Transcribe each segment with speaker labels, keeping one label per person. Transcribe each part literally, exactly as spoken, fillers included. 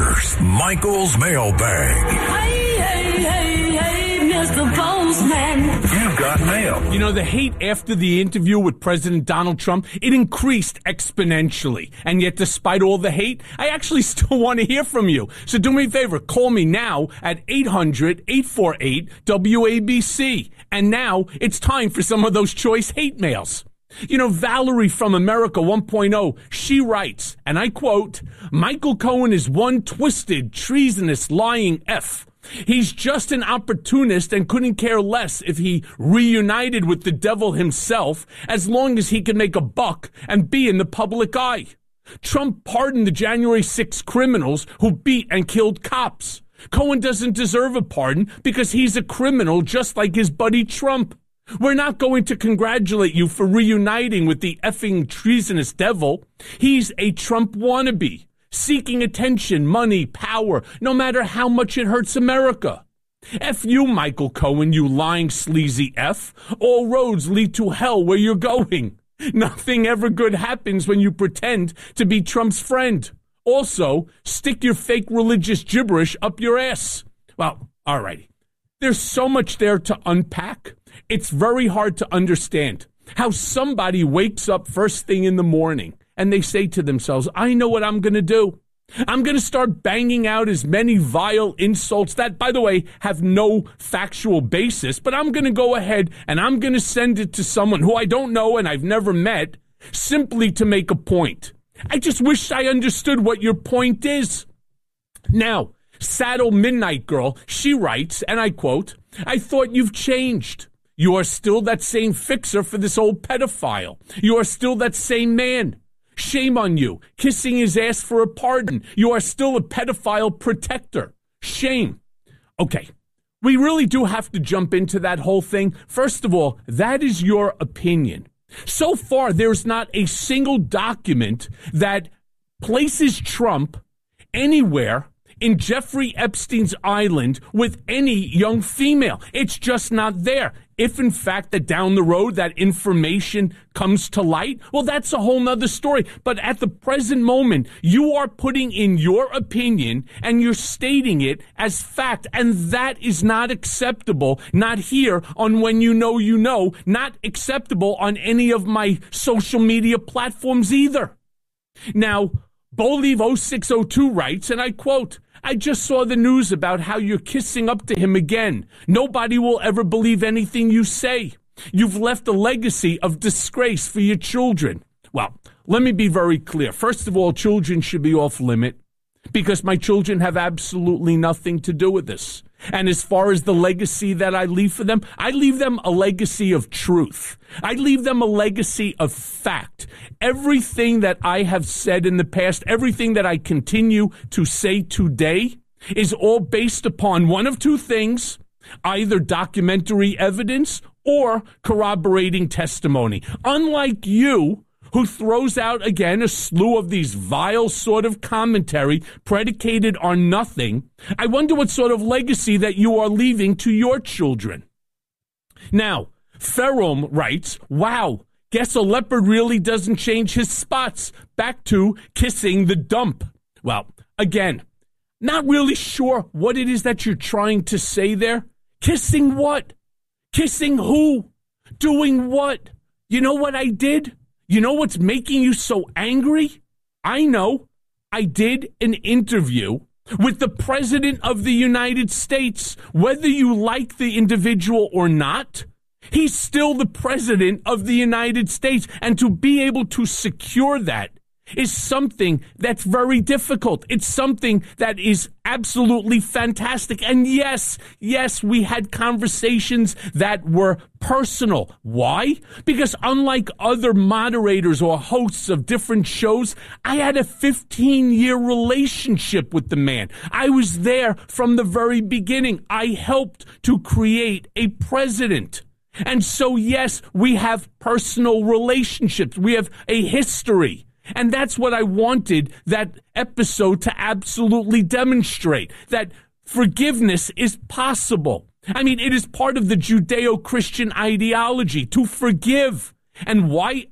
Speaker 1: Here's Michael's mailbag.
Speaker 2: Hey, hey, hey, hey, Mister Postman.
Speaker 1: You've got mail.
Speaker 3: You know, the hate after the interview with President Donald Trump, it increased exponentially. And yet, despite all the hate, I actually still want to hear from you. So do me a favor, call me now at eight hundred, eight four eight, W A B C. And now it's time for some of those choice hate mails. You know, Valerie from America one point oh, she writes, and I quote, Michael Cohen is one twisted, treasonous, lying F. He's just an opportunist and couldn't care less if he reunited with the devil himself as long as he can make a buck and be in the public eye. Trump pardoned the January sixth criminals who beat and killed cops. Cohen doesn't deserve a pardon because he's a criminal just like his buddy Trump. We're not going to congratulate you for reuniting with the effing treasonous devil. He's a Trump wannabe, seeking attention, money, power, no matter how much it hurts America. F you, Michael Cohen, you lying sleazy F. All roads lead to hell where you're going. Nothing ever good happens when you pretend to be Trump's friend. Also, stick your fake religious gibberish up your ass. Well, all righty. There's so much there to unpack. It's very hard to understand how somebody wakes up first thing in the morning and they say to themselves, I know what I'm going to do. I'm going to start banging out as many vile insults that, by the way, have no factual basis, but I'm going to go ahead and I'm going to send it to someone who I don't know and I've never met simply to make a point. I just wish I understood what your point is. Now, Saddle Midnight Girl, she writes, and I quote, I thought you've changed. You are still that same fixer for this old pedophile. You are still that same man. Shame on you, kissing his ass for a pardon. You are still a pedophile protector. Shame. Okay, we really do have to jump into that whole thing. First of all, that is your opinion. So far, there's not a single document that places Trump anywhere in Jeffrey Epstein's island with any young female. It's just not there. If, in fact, that down the road that information comes to light, well, that's a whole nother story. But at the present moment, you are putting in your opinion and you're stating it as fact. And that is not acceptable, not here on When You Know You Know, not acceptable on any of my social media platforms either. Now, Boliv oh six oh two writes, and I quote, I just saw the news about how you're kissing up to him again. Nobody will ever believe anything you say. You've left a legacy of disgrace for your children. Well, let me be very clear. First of all, children should be off limit because my children have absolutely nothing to do with this. And as far as the legacy that I leave for them, I leave them a legacy of truth. I leave them a legacy of fact. Everything that I have said in the past, everything that I continue to say today is all based upon one of two things, either documentary evidence or corroborating testimony. Unlike you, who throws out, again, a slew of these vile sort of commentary predicated on nothing, I wonder what sort of legacy that you are leaving to your children. Now, Ferrum writes, wow, guess a leopard really doesn't change his spots. Back to kissing the dump. Well, again, not really sure what it is that you're trying to say there. Kissing what? Kissing who? Doing what? You know what I did? You know what's making you so angry? I know. I did an interview with the President of the United States. Whether you like the individual or not, he's still the President of the United States. And to be able to secure that is something that's very difficult. It's something that is absolutely fantastic. And yes, yes, we had conversations that were personal. Why? Because unlike other moderators or hosts of different shows, I had a fifteen-year relationship with the man. I was there from the very beginning. I helped to create a president. And so, yes, we have personal relationships. We have a history. And that's what I wanted that episode to absolutely demonstrate, that forgiveness is possible. I mean, it is part of the Judeo-Christian ideology to forgive. And why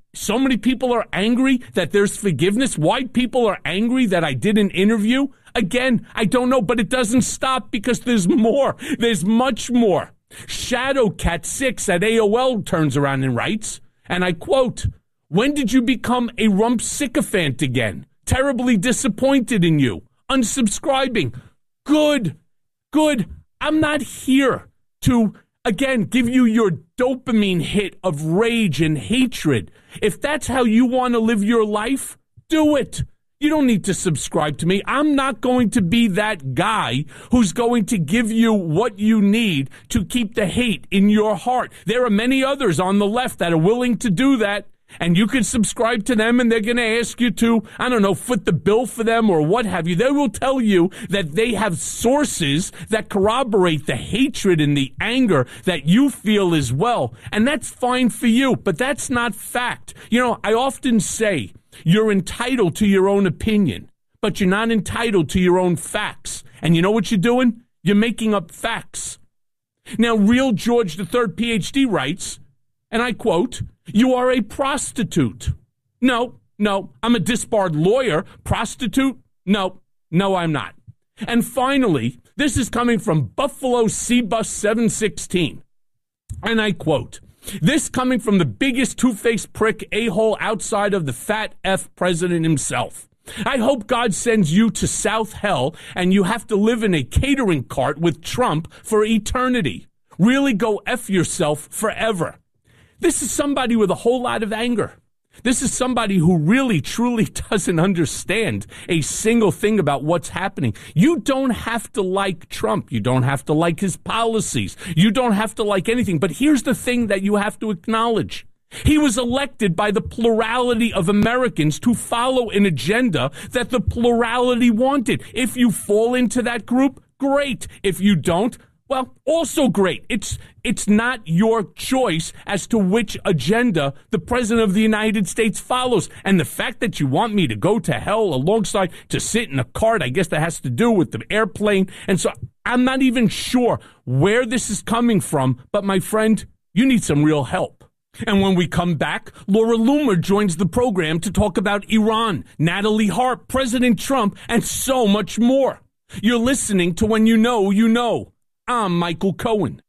Speaker 3: so many people are angry that there's forgiveness, why people are angry that I did an interview, again, I don't know, but it doesn't stop because there's more. There's much more. Shadowcat six at A O L turns around and writes, and I quote, "When did you become a rump sycophant again? Terribly disappointed in you. Unsubscribing. Good. Good. I'm not here to, again, give you your dopamine hit of rage and hatred. If that's how you want to live your life, do it. You don't need to subscribe to me. I'm not going to be that guy who's going to give you what you need to keep the hate in your heart. There are many others on the left that are willing to do that. And you can subscribe to them, and they're going to ask you to, I don't know, foot the bill for them or what have you. They will tell you that they have sources that corroborate the hatred and the anger that you feel as well. And that's fine for you, but that's not fact. You know, I often say you're entitled to your own opinion, but you're not entitled to your own facts. And you know what you're doing? You're making up facts. Now, Real George the Third P H D writes, and I quote, "You are a prostitute." No, no, I'm a disbarred lawyer. Prostitute? No, no, I'm not. And finally, this is coming from Buffalo C-Bus seven sixteen. And I quote, "This coming from the biggest two-faced prick a-hole outside of the fat F president himself. I hope God sends you to South Hell and you have to live in a catering cart with Trump for eternity. Really go F yourself forever." This is somebody with a whole lot of anger. This is somebody who really, truly doesn't understand a single thing about what's happening. You don't have to like Trump. You don't have to like his policies. You don't have to like anything. But here's the thing that you have to acknowledge. He was elected by the plurality of Americans to follow an agenda that the plurality wanted. If you fall into that group, great. If you don't, well, also great. It's it's not your choice as to which agenda the President of the United States follows. And the fact that you want me to go to hell alongside to sit in a cart, I guess that has to do with the airplane. And so I'm not even sure where this is coming from. But my friend, you need some real help. And when we come back, Laura Loomer joins the program to talk about Iran, Natalie Harp, President Trump, and so much more. You're listening to When You Know, You Know. I'm Michael Cohen.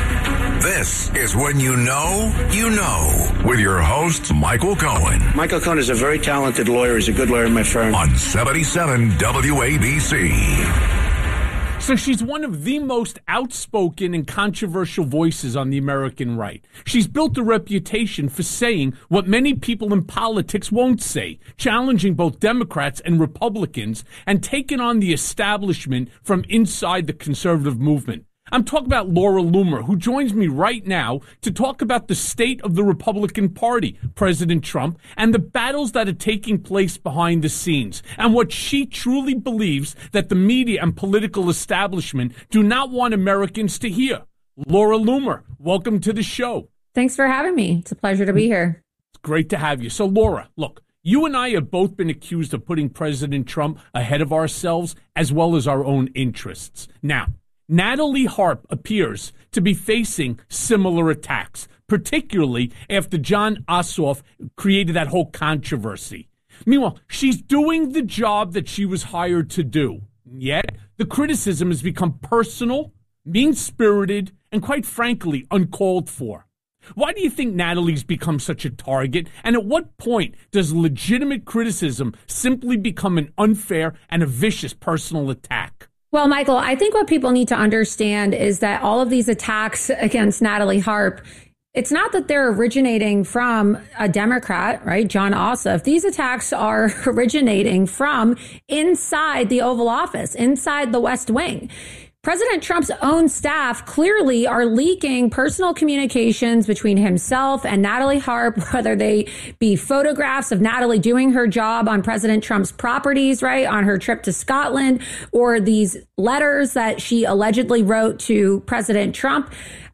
Speaker 1: This is When You Know, You Know, with your host, Michael Cohen.
Speaker 4: Michael Cohen is a very talented lawyer. He's a good lawyer in my firm.
Speaker 1: On seventy-seven W A B C.
Speaker 3: So she's one of the most outspoken and controversial voices on the American right. She's built a reputation for saying what many people in politics won't say, challenging both Democrats and Republicans and taking on the establishment from inside the conservative movement. I'm talking about Laura Loomer, who joins me right now to talk about the state of the Republican Party, President Trump, and the battles that are taking place behind the scenes, and what she truly believes that the media and political establishment do not want Americans to hear. Laura Loomer, welcome to the show.
Speaker 5: Thanks for having me. It's a pleasure to be here.
Speaker 3: It's great to have you. So, Laura, look, you and I have both been accused of putting President Trump ahead of ourselves as well as our own interests. Now, Natalie Harp appears to be facing similar attacks, particularly after Jon Ossoff created that whole controversy. Meanwhile, she's doing the job that she was hired to do. Yet, the criticism has become personal, mean-spirited, and quite frankly, uncalled for. Why do you think Natalie's become such a target? And at what point does legitimate criticism simply become an unfair and a vicious personal attack?
Speaker 5: Well, Michael, I think what people need to understand is that all of these attacks against Natalie Harp, it's not that they're originating from a Democrat, right, Jon Ossoff. These attacks are originating from inside the Oval Office, inside the West Wing. President Trump's own staff clearly are leaking personal communications between himself and Natalie Harp, whether they be photographs of Natalie doing her job on President Trump's properties, right, on her trip to Scotland, or these letters that she allegedly wrote to President Trump.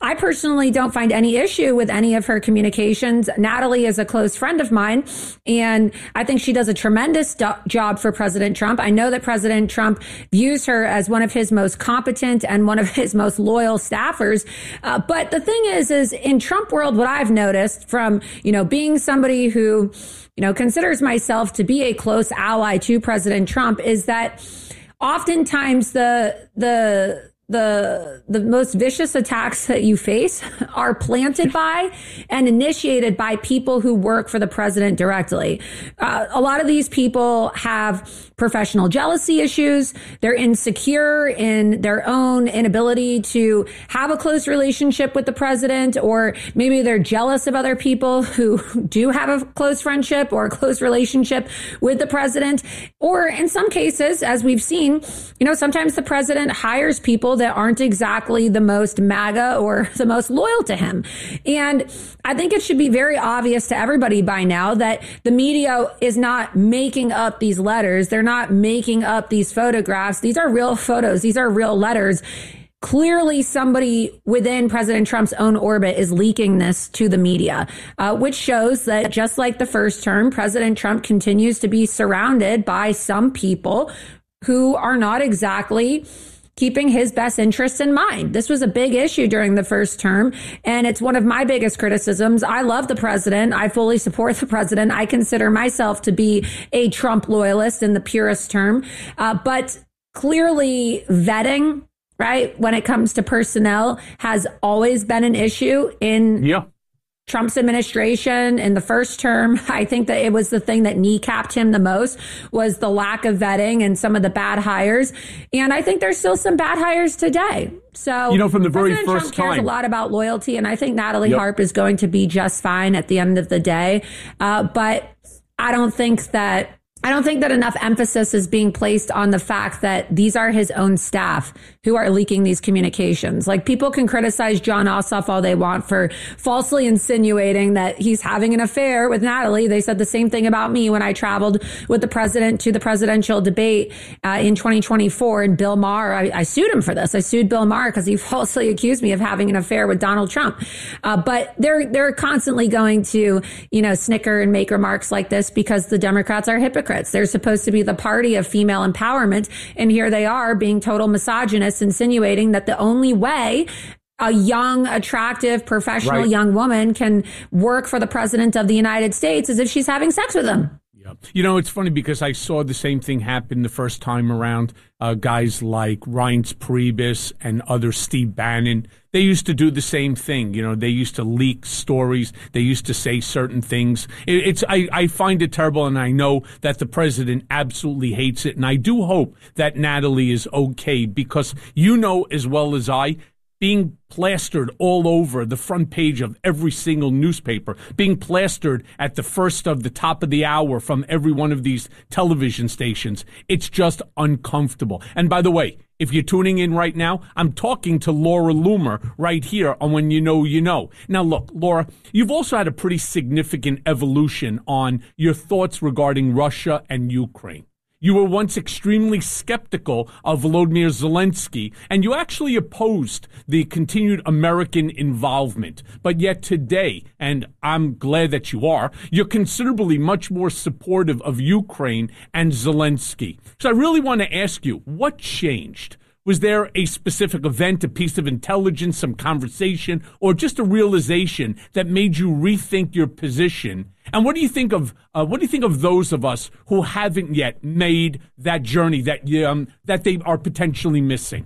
Speaker 5: I personally don't find any issue with any of her communications. Natalie is a close friend of mine, and I think she does a tremendous do- job for President Trump. I know that President Trump views her as one of his most competent and one of his most loyal staffers. Uh, but the thing is, is in Trump world, what I've noticed from, you know, being somebody who, you know, considers myself to be a close ally to President Trump is that oftentimes the, the, the the most vicious attacks that you face are planted by and initiated by people who work for the president directly. Uh, a lot of these people have professional jealousy issues. They're insecure in their own inability to have a close relationship with the president, or maybe they're jealous of other people who do have a close friendship or a close relationship with the president. Or in some cases, as we've seen, you know, sometimes the president hires people that aren't exactly the most MAGA or the most loyal to him. And I think it should be very obvious to everybody by now that the media is not making up these letters. They're not making up these photographs. These are real photos. These are real letters. Clearly, somebody within President Trump's own orbit is leaking this to the media, uh, which shows that just like the first term, President Trump continues to be surrounded by some people who are not exactly keeping his best interests in mind. This was a big issue during the first term, and it's one of my biggest criticisms. I love the president. I fully support the president. I consider myself to be a Trump loyalist in the purest term. Uh, but clearly vetting, right, when it comes to personnel has always been an issue in
Speaker 3: yeah.
Speaker 5: Trump's administration. In the first term, I think that it was the thing that kneecapped him the most was the lack of vetting and some of the bad hires. And I think there's still some bad hires today. So,
Speaker 3: you know, from the very
Speaker 5: President
Speaker 3: first
Speaker 5: Trump cares
Speaker 3: time,
Speaker 5: a lot about loyalty, and I think Natalie
Speaker 3: yep.
Speaker 5: Harp is going to be just fine at the end of the day. Uh, but I don't think that I don't think that enough emphasis is being placed on the fact that these are his own staff who are leaking these communications. Like, people can criticize Jon Ossoff all they want for falsely insinuating that he's having an affair with Natalie. They said the same thing about me when I traveled with the president to the presidential debate uh, in twenty twenty-four. And Bill Maher, I, I sued him for this. I sued Bill Maher because he falsely accused me of having an affair with Donald Trump. Uh, but they're they're constantly going to, you know, snicker and make remarks like this because the Democrats are hypocrites. They're supposed to be the party of female empowerment. And here they are being total misogynists, insinuating that the only way a young, attractive, professional
Speaker 3: right.
Speaker 5: young woman can work for the president of the United States is if she's having sex with him.
Speaker 3: Yeah. You know, it's funny because I saw the same thing happen the first time around. Uh, guys like Reince Priebus and other Steve Bannon, they used to do the same thing. You know, they used to leak stories. They used to say certain things. It, it's I, I find it terrible, and I know that the president absolutely hates it. And I do hope that Natalie is okay, because you know as well as I, being plastered all over the front page of every single newspaper, being plastered at the first of the top of the hour from every one of these television stations. It's just uncomfortable. And by the way, if you're tuning in right now, I'm talking to Laura Loomer right here on When You Know, You Know. Now, look, Laura, you've also had a pretty significant evolution on your thoughts regarding Russia and Ukraine. You were once extremely skeptical of Volodymyr Zelensky, and you actually opposed the continued American involvement. But yet today, and I'm glad that you are, you're considerably much more supportive of Ukraine and Zelensky. So I really want to ask you, what changed? Was there a specific event, a piece of intelligence, some conversation, or just a realization that made you rethink your position? And what do you think of uh, what do you think of those of us who haven't yet made that journey that um, that they are potentially missing?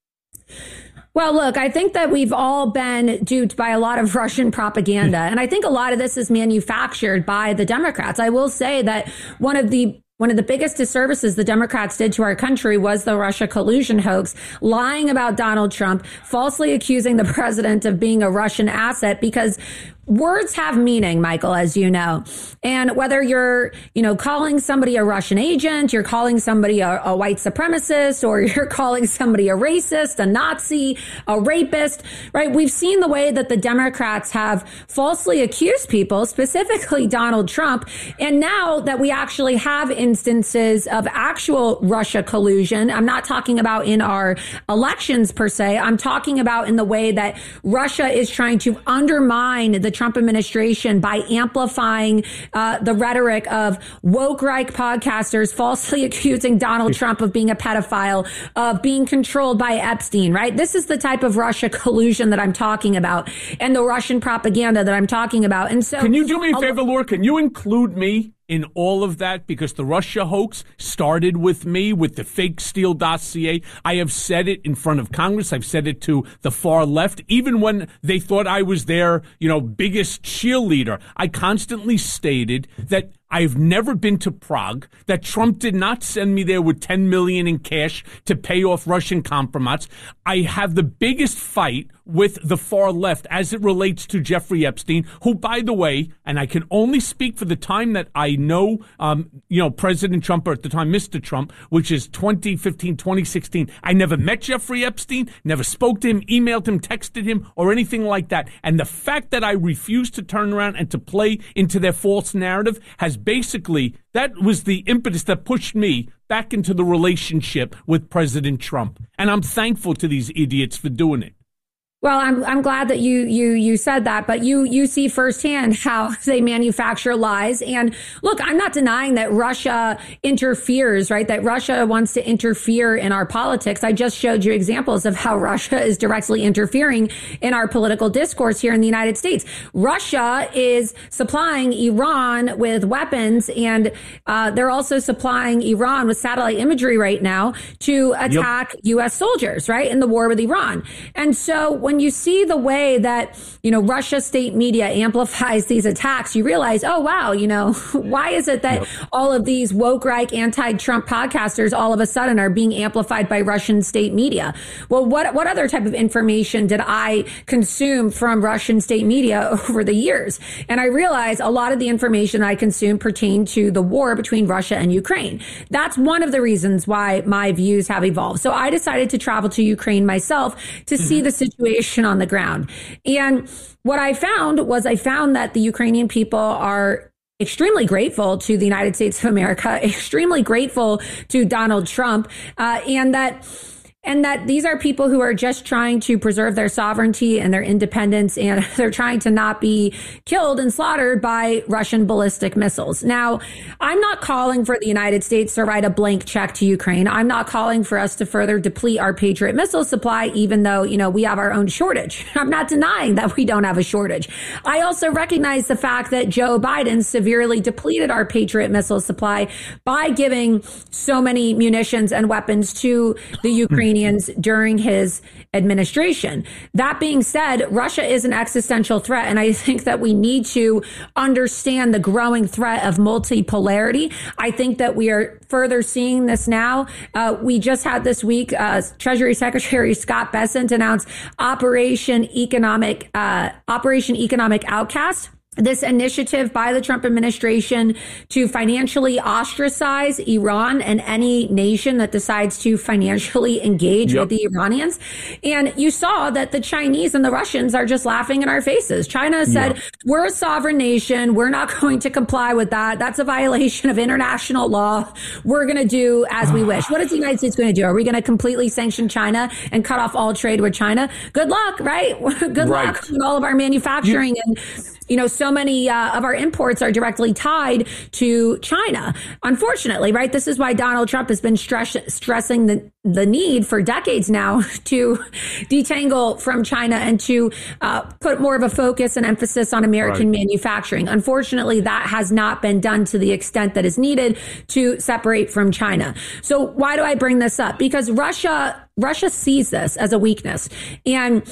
Speaker 5: Well, look, I think that we've all been duped by a lot of Russian propaganda, and I think a lot of this is manufactured by the Democrats. I will say that one of the One of the biggest disservices the Democrats did to our country was the Russia collusion hoax, lying about Donald Trump, falsely accusing the president of being a Russian asset, because words have meaning, Michael, as you know. And whether you're, you know, calling somebody a Russian agent, you're calling somebody a, a white supremacist, or you're calling somebody a racist, a Nazi, a rapist, right? We've seen the way that the Democrats have falsely accused people, specifically Donald Trump. And now that we actually have instances of actual Russia collusion, I'm not talking about in our elections per se. I'm talking about in the way that Russia is trying to undermine the Trump administration by amplifying uh, the rhetoric of woke Reich podcasters falsely accusing Donald Trump of being a pedophile, of being controlled by Epstein, right? This is the type of Russia collusion that I'm talking about, and the Russian propaganda that I'm talking about. And so,
Speaker 3: can you do me a favor, Laura? Can you include me in all of that? Because the Russia hoax started with me, with the fake Steele dossier. I have said it in front of Congress. I've said it to the far left. Even when they thought I was their, you know, biggest cheerleader, I constantly stated that I've never been to Prague, that Trump did not send me there with ten million dollars in cash to pay off Russian compromise. I have the biggest fight with the far left as it relates to Jeffrey Epstein, who, by the way, and I can only speak for the time that I know, um, you know, President Trump, or at the time, Mister Trump, which is twenty fifteen, twenty sixteen. I never met Jeffrey Epstein, never spoke to him, emailed him, texted him, or anything like that. And the fact that I refuse to turn around and to play into their false narrative has basically, that was the impetus that pushed me back into the relationship with President Trump. And I'm thankful to these idiots for doing it.
Speaker 5: Well, I'm I'm glad that you you you said that, but you you see firsthand how they manufacture lies. And look, I'm not denying that Russia interferes, right? That Russia wants to interfere in our politics. I just showed you examples of how Russia is directly interfering in our political discourse here in the United States. Russia is supplying Iran with weapons, and uh, they're also supplying Iran with satellite imagery right now to attack yep. U S soldiers, right, in the war with Iran. And so when you see the way that, you know, Russia state media amplifies these attacks, you realize, oh, wow, you know, why is it that yep. all of these woke Reich anti-Trump podcasters all of a sudden are being amplified by Russian state media? Well, what what other type of information did I consume from Russian state media over the years? And I realized a lot of the information I consumed pertained to the war between Russia and Ukraine. That's one of the reasons why my views have evolved. So I decided to travel to Ukraine myself to mm-hmm. see the situation on the ground. And what I found was I found that the Ukrainian people are extremely grateful to the United States of America, extremely grateful to Donald Trump, uh, and that And that these are people who are just trying to preserve their sovereignty and their independence, and they're trying to not be killed and slaughtered by Russian ballistic missiles. Now, I'm not calling for the United States to write a blank check to Ukraine. I'm not calling for us to further deplete our Patriot missile supply, even though, you know, we have our own shortage. I'm not denying that we don't have a shortage. I also recognize the fact that Joe Biden severely depleted our Patriot missile supply by giving so many munitions and weapons to the Ukrainians during his administration. That being said, Russia is an existential threat, and I think that we need to understand the growing threat of multipolarity. I think that we are further seeing this now. Uh, we just had this week, uh, Treasury Secretary Scott Bessent announced Operation Economic uh, Operation Economic Outcast. This initiative by the Trump administration to financially ostracize Iran and any nation that decides to financially engage yep. with the Iranians. And you saw that the Chinese and the Russians are just laughing in our faces. China said, yep. we're a sovereign nation. We're not going to comply with that. That's a violation of international law. We're going to do as we wish. What is the United States going to do? Are we going to completely sanction China and cut off all trade with China? Good luck, right? Good right. luck with all of our manufacturing you- and You know, so many uh, of our imports are directly tied to China. Unfortunately, right? This is why Donald Trump has been stress- stressing the, the need for decades now to detangle from China and to uh, put more of a focus and emphasis on American right. manufacturing. Unfortunately, that has not been done to the extent that is needed to separate from China. So why do I bring this up? Because Russia, Russia sees this as a weakness. And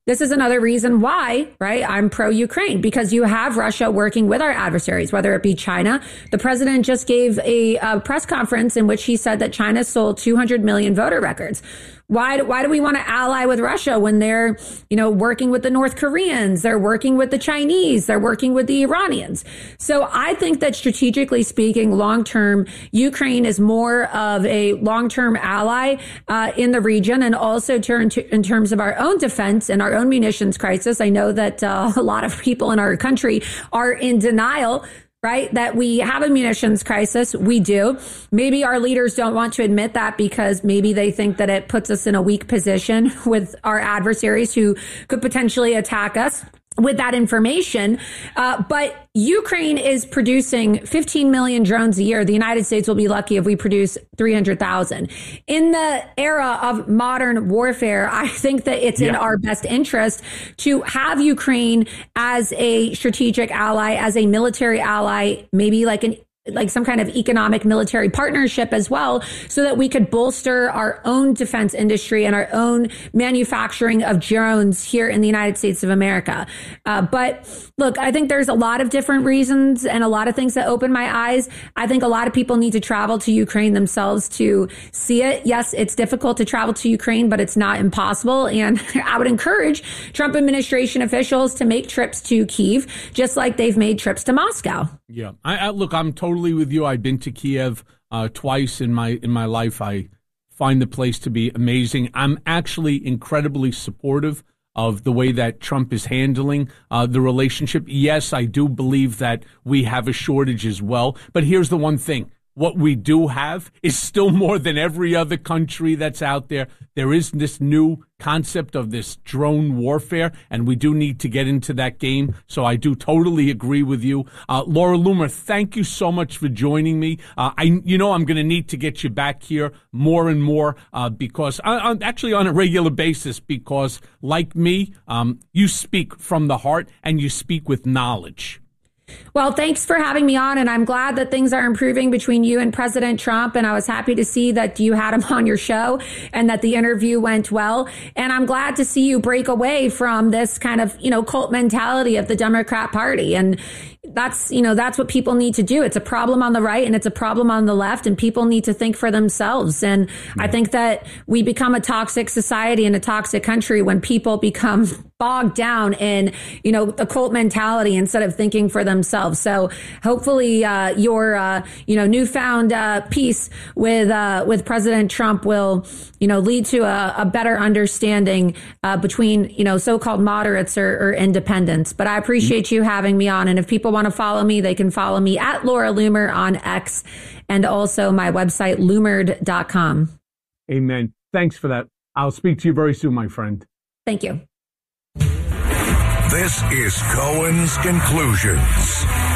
Speaker 5: this is another reason why, right, I'm pro-Ukraine, because you have Russia working with our adversaries, whether it be China. The president just gave a, a press conference in which he said that China sold two hundred million voter records. Why, why do we want to ally with Russia when they're, you know, working with the North Koreans, they're working with the Chinese, they're working with the Iranians? So I think that strategically speaking, long-term, Ukraine is more of a long-term ally uh, in the region, and also turn to, in terms of our own defense and our own munitions crisis. I know that uh, a lot of people in our country are in denial, right, that we have a munitions crisis. We do. Maybe our leaders don't want to admit that because maybe they think that it puts us in a weak position with our adversaries who could potentially attack us with that information. Uh, but Ukraine is producing fifteen million drones a year. The United States will be lucky if we produce three hundred thousand. In the era of modern warfare, I think that it's yeah. in our best interest to have Ukraine as a strategic ally, as a military ally, maybe like an like some kind of economic military partnership as well, so that we could bolster our own defense industry and our own manufacturing of drones here in the United States of America. Uh, but look, I think there's a lot of different reasons and a lot of things that open my eyes. I think a lot of people need to travel to Ukraine themselves to see it. Yes, it's difficult to travel to Ukraine, but it's not impossible. And I would encourage Trump administration officials to make trips to Kyiv, just like they've made trips to Moscow.
Speaker 3: Yeah, I, I look, I'm totally with you. I've been to Kiev uh, twice in my in my life. I find the place to be amazing. I'm actually incredibly supportive of the way that Trump is handling uh, the relationship. Yes, I do believe that we have a shortage as well. But here's the one thing. What we do have is still more than every other country that's out there. There is this new concept of this drone warfare, and we do need to get into that game. So I do totally agree with you. Uh, Laura Loomer, thank you so much for joining me. Uh, I, you know, I'm going to need to get you back here more and more uh, because I, actually on a regular basis, because like me, um, you speak from the heart and you speak with knowledge.
Speaker 5: Well, thanks for having me on, and I'm glad that things are improving between you and President Trump, and I was happy to see that you had him on your show and that the interview went well, and I'm glad to see you break away from this kind of, you know, cult mentality of the Democrat Party, and that's, you know, that's what people need to do. It's a problem on the right and it's a problem on the left, and people need to think for themselves. And yeah. I think that we become a toxic society and a toxic country when people become bogged down in, you know, the cult mentality instead of thinking for themselves. So hopefully uh, your, uh, you know, newfound uh, peace with uh, with President Trump will, you know, lead to a, a better understanding uh, between, you know, so-called moderates or, or independents. But I appreciate you having me on. And if people want to follow me, they can follow me at Laura Loomer on X, and also my website, loomered dot com.
Speaker 3: Amen. Thanks for that. I'll speak to you very soon, my friend.
Speaker 5: Thank you.
Speaker 1: This is Cohen's Conclusions.